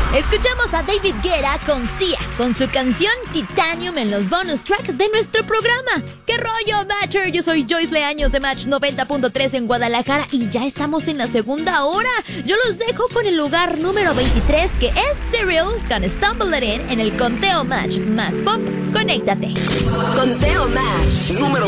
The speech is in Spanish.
Escuchamos a David Guetta con Sia, con su canción Titanium en los bonus tracks de nuestro programa. ¡Qué rollo, Matcher! Yo soy Joyce Leaños de Match 90.3 en Guadalajara y ya estamos en la segunda hora. Yo los dejo con el lugar número 23, que es Cyril con Stumble It In el conteo Match más pop. Conéctate. Conteo Match número